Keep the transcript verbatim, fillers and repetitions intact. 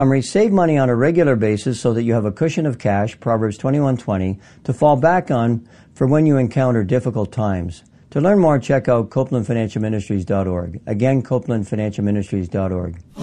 Summary, save money on a regular basis so that you have a cushion of cash, Proverbs twenty-one twenty, to fall back on for when you encounter difficult times. To learn more, check out Copeland Financial Ministries dot org. Again, Copeland Financial Ministries dot org.